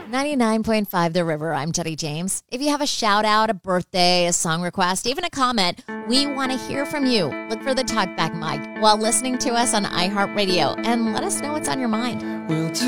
99.5 The River. I'm Teddy James. If you have a shout out, a birthday, a song request, even a comment, we want to hear from you. Look for the Talkback mic while listening to us on iHeartRadio and let us know what's on your mind. We'll